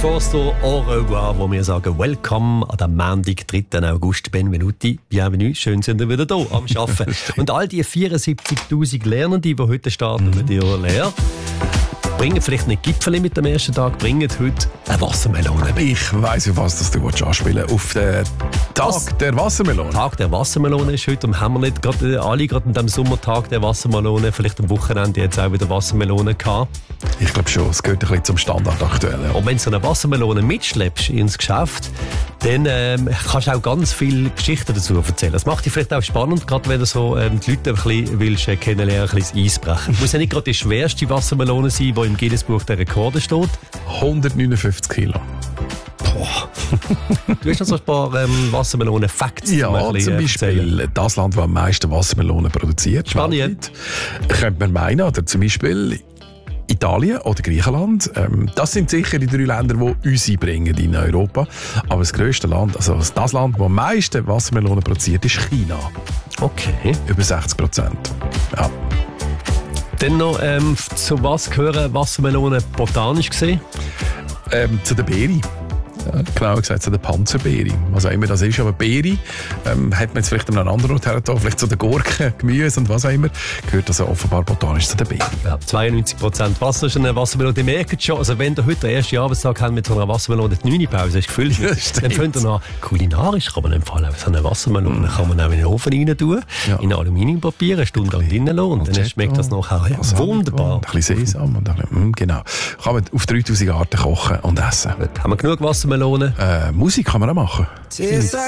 Forster, au revoir, wo wir sagen Welcome an dem Montag, 3. August. Benvenuti, bienvenue, schön sind wir wieder hier am Arbeiten. Und all die 74'000 Lernenden, die heute starten mit ihrer Lehre, bringen vielleicht nicht Gipfel mit dem ersten Tag, bringen heute eine Wassermelone. Ich weiss, auf was du anspielen. Auf den Tag der Wassermelone. Tag der Wassermelone ist heute. Und haben wir nicht gerade alle gerade an diesem Sommertag der Wassermelone, vielleicht am Wochenende jetzt auch wieder Wassermelone gehabt? Ich glaube schon, es gehört ein bisschen zum Standard aktuell. Ja. Und wenn du so eine Wassermelone mitschleppst ins Geschäft, dann kannst du auch ganz viele Geschichten dazu erzählen. Das macht dich vielleicht auch spannend, gerade wenn du so die Leute ein bisschen willst, kennenlernen, ein bisschen das Eis brechen. Muss ja nicht gerade die schwerste Wassermelone sein, die im Guinness-Buch der Rekorde steht. 159 Kilo. Boah. Du hast noch so ein paar Wassermelonen-Facts. Ja, zum Beispiel das Land, das am meisten Wassermelonen produziert. Spanien. Könnte man meinen, oder zum Beispiel Italien oder Griechenland. Das sind sicher die 3 Länder, die uns einbringen in Europa. Aber das grösste Land, also das Land, das am meisten Wassermelonen produziert, ist China. Okay. Über 60%. Ja. Dann noch, zu was gehören Wassermelonen botanisch gesehen? Zu der Beere. Ja, genau gesagt, zu der Panzerbeere. Was auch immer das ist. Aber Beere hat man jetzt vielleicht an einem anderen Ort hergetan, vielleicht zu den Gurken, Gemüse und was auch immer. Gehört also offenbar botanisch zu der Beere. Ja, 92% Wasser ist eine Wassermelone. Die merken schon, also wenn ihr heute den ersten Arbeitstag habt mit so einer Wassermelone, die 9. Pause ist gefüllt, dann könnt ihr noch kulinarisch kann man empfehlen. So eine Wassermelone kann man auch in den Ofen rein tun, in Aluminiumpapier, eine Stunde lang drinnen lassen und dann schmeckt das nachher wunderbar. Ein bisschen Sesam und ein bisschen, genau. Kann man auf 3000 Arten kochen und essen. Haben wir genug Wassermelone? Musik kann man auch machen.